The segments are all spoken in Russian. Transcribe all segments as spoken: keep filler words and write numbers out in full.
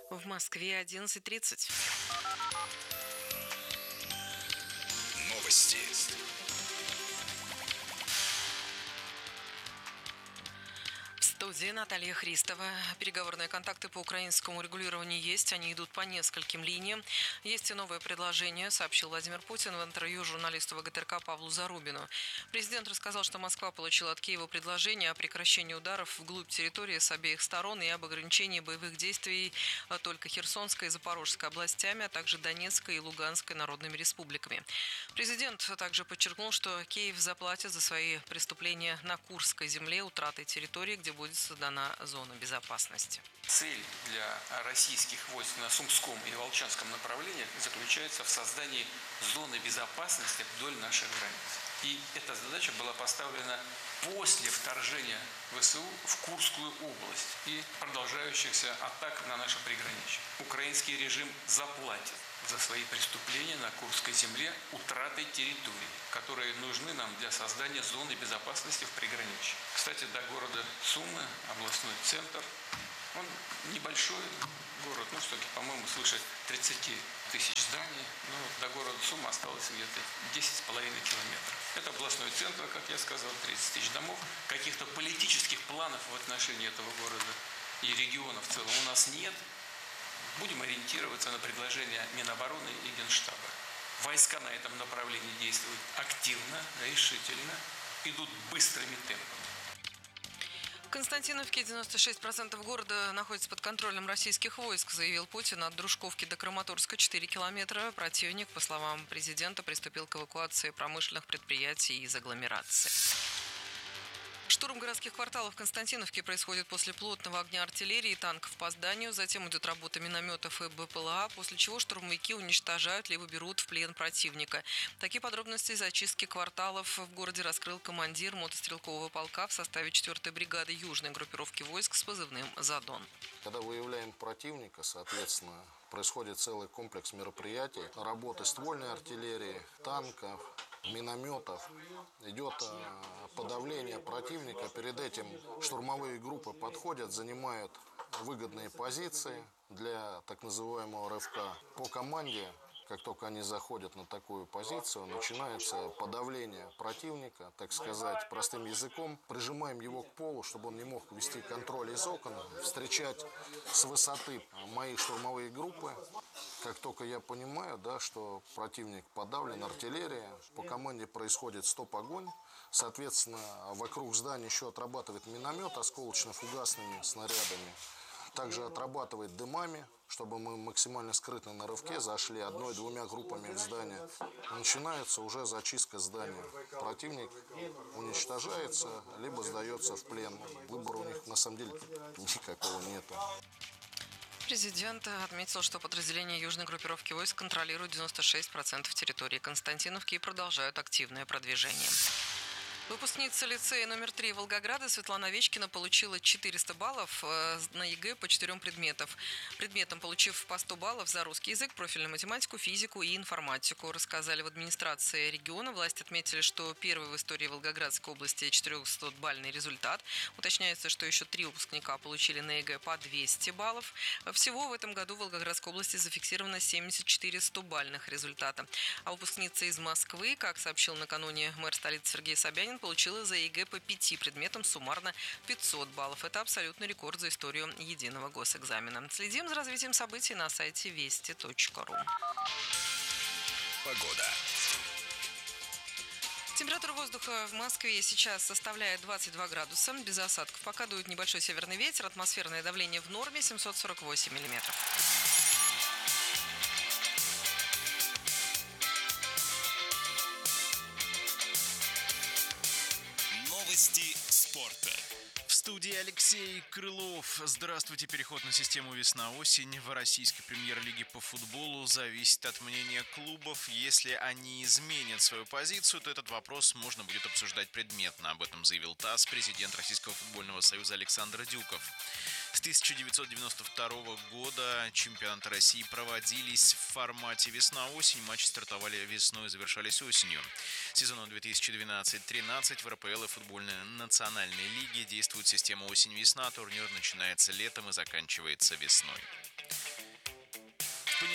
В Москве одиннадцать тридцать. Новости. В студии Наталья Христова. Переговорные контакты по украинскому регулированию есть. Они идут по нескольким линиям. Есть и новое предложение, сообщил Владимир Путин в интервью журналисту ВГТРК Павлу Зарубину. Президент рассказал, что Москва получила от Киева предложение о прекращении ударов вглубь территории с обеих сторон и об ограничении боевых действий только Херсонской и Запорожской областями, а также Донецкой и Луганской народными республиками. Президент также подчеркнул, что Киев заплатит за свои преступления на Курской земле утратой территории, где будет создана зона безопасности. Цель для российских войск на Сумском и Волчанском направлениях заключается в создании зоны безопасности вдоль наших границ. И эта задача была поставлена после вторжения ВСУ в Курскую область и продолжающихся атак на наше приграничье. Украинский режим заплатит за свои преступления на Курской земле утратой территорий, которые нужны нам для создания зоны безопасности в приграничье. Кстати, до города Сумы, областной центр, он небольшой город, ну, все-таки, по-моему, свыше тридцать тысяч зданий, но до города Сумы осталось где-то десять с половиной километров. Это областной центр, как я сказал, тридцать тысяч домов. Каких-то политических планов в отношении этого города и региона в целом у нас нет. Будем ориентироваться на предложения Минобороны и Генштаба. Войска на этом направлении действуют активно, решительно, идут быстрыми темпами. В Константиновке девяносто шесть процентов города находится под контролем российских войск, заявил Путин. От Дружковки до Краматорска четыре километра. Противник, по словам президента, приступил к эвакуации промышленных предприятий из агломерации. Штурм городских кварталов Константиновки происходит после плотного огня артиллерии и танков по зданию. Затем идет работа минометов и БПЛА, после чего штурмовики уничтожают либо берут в плен противника. Такие подробности зачистки кварталов в городе раскрыл командир мотострелкового полка в составе четвёртой бригады южной группировки войск с позывным «Задон». Когда выявляем противника, соответственно, происходит целый комплекс мероприятий, работы ствольной артиллерии, танков, минометов. Идет подавление противника. Перед этим штурмовые группы подходят, занимают выгодные позиции для так называемого рывка. По команде, как только они заходят на такую позицию, начинается подавление противника, так сказать, простым языком. Прижимаем его к полу, чтобы он не мог вести контроль из окон, встречать с высоты мои штурмовые группы. Как только я понимаю, да, что противник подавлен, артиллерия, по команде происходит стоп-огонь. Соответственно, вокруг здания еще отрабатывает миномет осколочно-фугасными снарядами. Также отрабатывает дымами, чтобы мы максимально скрытно на рывке зашли одной-двумя группами в здание. Начинается уже зачистка здания. Противник уничтожается, либо сдается в плен. Выбора у них на самом деле никакого нету. Президент отметил, что подразделения южной группировки войск контролируют девяносто шесть процентов территории Константиновки и продолжают активное продвижение. Выпускница лицея номер три Волгограда Светлана Овечкина получила четыреста баллов на ЕГЭ по четырем предметам. Предметам, получив по сто баллов за русский язык, профильную математику, физику и информатику. Рассказали в администрации региона. Власти отметили, что первый в истории Волгоградской области четырехсотбалльный результат. Уточняется, что еще три выпускника получили на ЕГЭ по двести баллов. Всего в этом году в Волгоградской области зафиксировано семьдесят четыре стобалльных результата. А выпускница из Москвы, как сообщил накануне мэр столицы Сергей Собянин, получила за ЕГЭ по пяти предметам суммарно пятьсот баллов. Это абсолютный рекорд за историю единого госэкзамена. Следим за развитием событий на сайте вести точка ру. Погода. Температура воздуха в Москве сейчас составляет двадцать два градуса. Без осадков. Пока дует небольшой северный ветер. Атмосферное давление в норме семьсот сорок восемь миллиметров. Новости спорта. В студии Алексей Крылов. Здравствуйте. Переход на систему весна-осень в российской премьер-лиге по футболу зависит от мнения клубов. Если они изменят свою позицию, то этот вопрос можно будет обсуждать предметно. Об этом заявил ТАСС президент Российского футбольного союза Александр Дюков. С тысяча девятьсот девяносто второго года чемпионаты России проводились в формате весна-осень. Матчи стартовали весной и завершались осенью. Сезоном две тысячи двенадцать тринадцать в эр пэ эл и футбольной национальной лиге действует система осень-весна. Турнир начинается летом и заканчивается весной.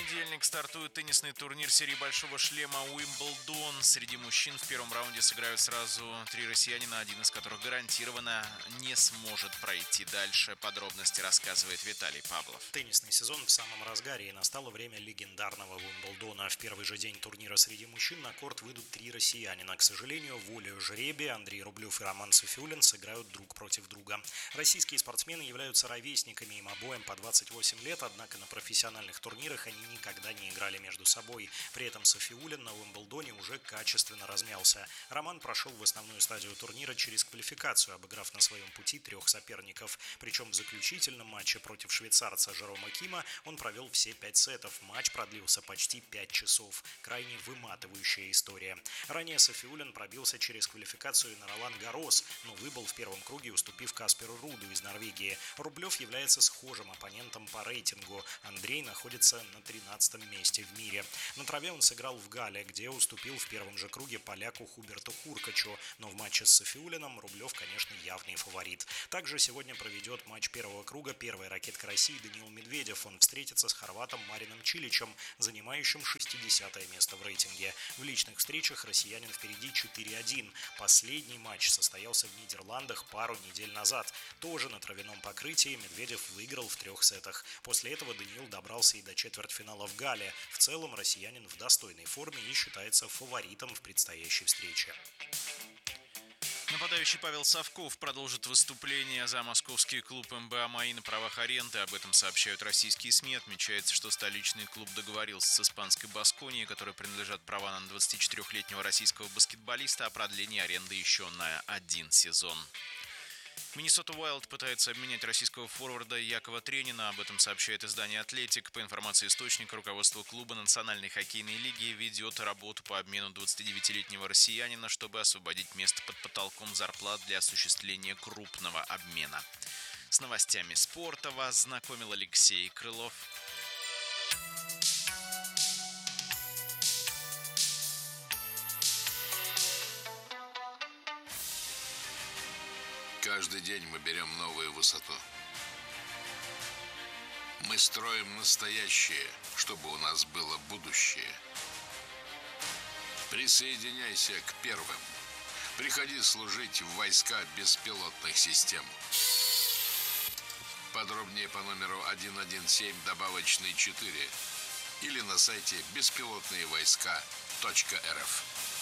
понедельник стартует теннисный турнир серии Большого шлема Уимблдон. Среди мужчин в первом раунде сыграют сразу три россиянина, один из которых гарантированно не сможет пройти дальше. Подробности рассказывает Виталий Павлов. Теннисный сезон в самом разгаре, и настало время легендарного Уимблдона. В первый же день турнира среди мужчин на корт выйдут три россиянина. К сожалению, волею жребия Андрей Рублев и Роман Софиуллин сыграют друг против друга. Российские спортсмены являются ровесниками, им обоим по двадцать восемь лет, однако на профессиональных турнирах они никогда не играли между собой. При этом Софиуллин на Уимблдоне уже качественно размялся. Роман прошел в основную стадию турнира через квалификацию, обыграв на своем пути трех соперников. Причем в заключительном матче против швейцарца Жерома Кима он провел все пять сетов. Матч продлился почти пять часов. Крайне выматывающая история. Ранее Софиуллин пробился через квалификацию на Ролан Гаррос, но выбыл в первом круге, уступив Касперу Руду из Норвегии. Рублев является схожим оппонентом по рейтингу. Андрей находится на тринадцатом месте в мире. На траве он сыграл в Гале, где уступил в первом же круге поляку Хуберту Хуркачу, но в матче с Софиуллиным Рублев, конечно, явный фаворит. Также сегодня проведет матч первого круга первая ракетка России Даниил Медведев. Он встретится с хорватом Марином Чиличем, занимающим шестидесятое место в рейтинге. В личных встречах россиянин впереди четыре один. Последний матч состоялся в Нидерландах пару недель назад. Тоже на травяном покрытии Медведев выиграл в трех сетах. После этого Даниил добрался и до четвертьфинала в Гале. В целом россиянин в достойной форме и считается фаворитом в предстоящей встрече. Нападающий Павел Совков продолжит выступление за московский клуб эм бэ а МАИ на правах аренды. Об этом сообщают российские СМИ. Отмечается, что столичный клуб договорился с испанской Басконией, которой принадлежат права на двадцатичетырёхлетнего российского баскетболиста, о продлении аренды еще на один сезон. Миннесота Уайлд пытается обменять российского форварда Якова Тренина. Об этом сообщает издание «Атлетик». По информации источника, руководство клуба Национальной хоккейной лиги ведет работу по обмену двадцатидевятилетнего россиянина, чтобы освободить место под потолком зарплат для осуществления крупного обмена. С новостями спорта вас знакомил Алексей Крылов. Каждый день мы берем новую высоту. Мы строим настоящее, чтобы у нас было будущее. Присоединяйся к первым. Приходи служить в войска беспилотных систем. Подробнее по номеру один один семь добавочный четыре или на сайте беспилотные войска точка эр эф.